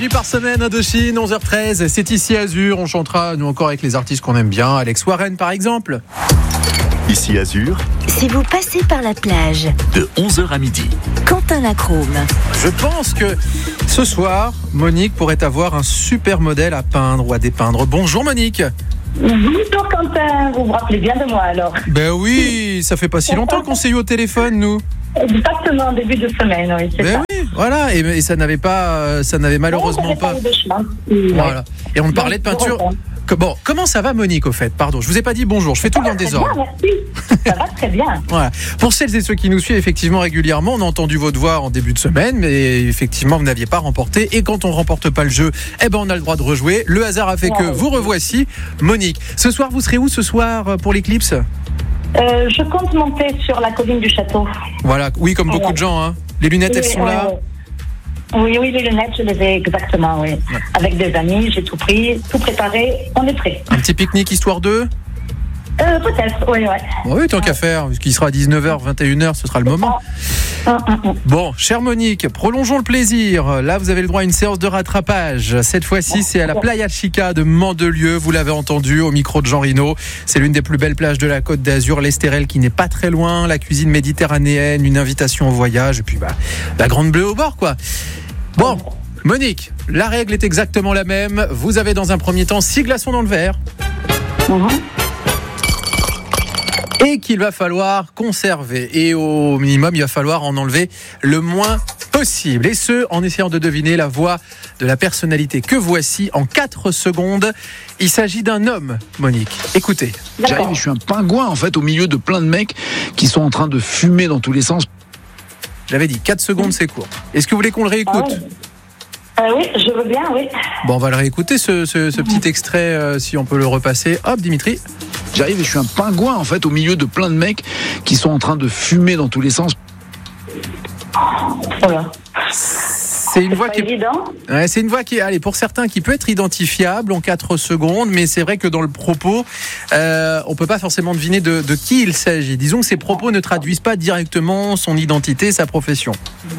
Par semaine Indochine, 11h13, c'est ici Azur. On chantera, nous encore, avec les artistes qu'on aime bien. Alex Warren, par exemple. Ici Azur, Si vous passez par la plage, de 11h à midi. Quentin Lacrome. Je pense que ce soir, Monique pourrait avoir un super modèle à peindre ou à dépeindre. Bonjour Monique. Bonjour Quentin, vous vous rappelez bien de moi alors? Ben oui, ça fait pas si longtemps qu'on s'est eu au téléphone, nous. Exactement, début de semaine, oui, c'est Ben ça. oui, voilà, et ça n'avait malheureusement pas. Voilà. Et on parlait de peinture. Bon, comment ça va Monique au fait? Pardon, je vous ai pas dit bonjour, je fais tout dans le désordre. Bien, merci. Ça va très bien. Voilà. Pour celles et ceux qui nous suivent effectivement régulièrement, on a entendu votre voix en début de semaine, mais effectivement vous n'aviez pas remporté. Et quand on remporte pas le jeu, on a le droit de rejouer. Le hasard a fait que vous revoici, Monique. Ce soir, vous serez où ce soir pour l'éclipse? Je compte monter sur la colline du château. Voilà, oui, comme beaucoup de gens. Hein. Les lunettes, elles sont là. Oui, les lunettes, je les ai exactement, oui. Ouais. Avec des amis, j'ai tout pris, tout préparé, on est prêt. Un petit pique-nique histoire d'eux? Peut-être, oui. Oui, tant qu'à faire, puisqu'il sera à 19h, 21h, ce sera le moment. Bon, chère Monique, prolongeons le plaisir. Là, vous avez le droit à une séance de rattrapage. Cette fois-ci, c'est à la Playa Chica de Mandelieu. Vous l'avez entendu au micro de Jean Rino. C'est l'une des plus belles plages de la Côte d'Azur. L'Estérel qui n'est pas très loin. La cuisine méditerranéenne, une invitation au voyage. Et puis, la Grande Bleue au bord, quoi. Bon, Monique, la règle est exactement la même. Vous avez dans un premier temps 6 glaçons dans le verre. Et qu'il va falloir conserver. Et au minimum, il va falloir en enlever le moins possible. Et ce, en essayant de deviner la voix de la personnalité que voici en 4 secondes. Il s'agit d'un homme, Monique. Écoutez. J'arrive et je suis un pingouin, en fait, au milieu de plein de mecs qui sont en train de fumer dans tous les sens. J'avais dit 4 secondes, c'est court. Est-ce que vous voulez qu'on le réécoute? Oui, je veux bien, oui. Bon, on va le réécouter, ce petit extrait, si on peut le repasser. Hop, Dimitri. J'arrive et je suis un pingouin, en fait, au milieu de plein de mecs qui sont en train de fumer dans tous les sens. Voilà. C'est une voix qui est évident. Ouais, c'est une voix qui, allez, pour certains, qui peut être identifiable en 4 secondes, mais c'est vrai que dans le propos, on peut pas forcément deviner de qui il s'agit. Disons que ces propos ne traduisent pas directement son identité, sa profession.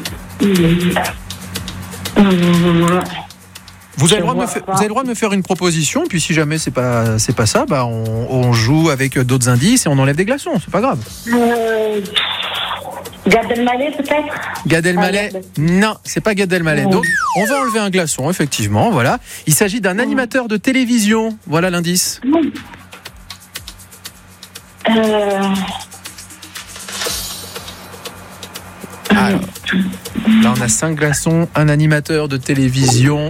Vous avez le droit de me faire une proposition, puis si jamais c'est pas ça, on joue avec d'autres indices et on enlève des glaçons, c'est pas grave. Gad Elmaleh peut-être? Gad Elmaleh? Non, c'est pas Gad Elmaleh. Donc, on va enlever un glaçon, effectivement, voilà. Il s'agit d'un animateur de télévision. Voilà l'indice. Alors, là, on a 5 glaçons, un animateur de télévision.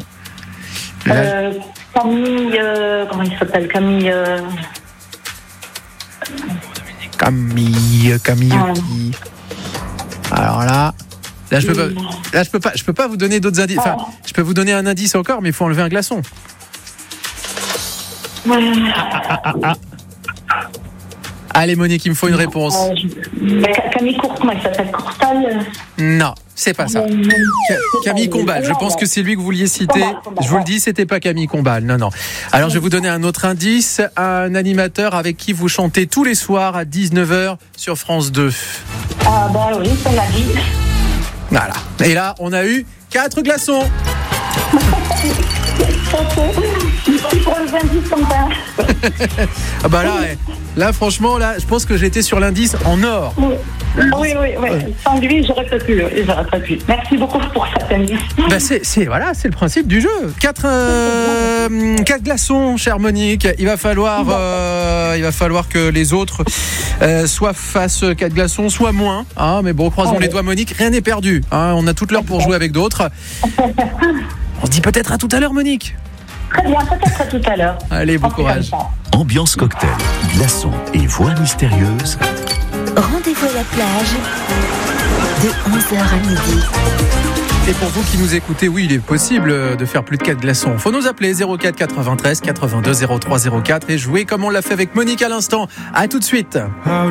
Camille, comment il s'appelle? Camille. Alors là, je peux pas vous donner d'autres indices. Enfin, je peux vous donner un indice encore, mais il faut enlever un glaçon. Allez Monique, il me faut une réponse. Camille Courteman, ça s'appelle Courtal. Non, c'est pas ça. Camille Combal, je pense que c'est lui que vous vouliez citer. Je vous le dis, c'était pas Camille Combal. Non. Alors je vais vous donner un autre indice. Un animateur avec qui vous chantez tous les soirs à 19h sur France 2. Ah oui, ça l'a dit. Voilà. Et là, on a eu 4 glaçons. Merci pour les indices, Quentin. Là, franchement, je pense que j'étais sur l'indice en or. Oui. Sans lui, j'aurais pas pu. Merci beaucoup pour cet indice. C'est le principe du jeu. 4 glaçons, chère Monique. Il va falloir que les autres soit fassent 4 glaçons, soit moins. Hein, mais bon, croisons les doigts, Monique. Rien n'est perdu. Hein, on a toute l'heure pour jouer avec d'autres. On se dit peut-être à tout à l'heure, Monique. Très bien, peut-être à tout à l'heure. Allez, bon courage. Ambiance cocktail, glaçons et voix mystérieuse. Rendez-vous à la plage de 11h à midi. Et pour vous qui nous écoutez, oui, il est possible de faire plus de 4 glaçons. Faut nous appeler 04 93 82 03 04 et jouer comme on l'a fait avec Monique à l'instant. À tout de suite.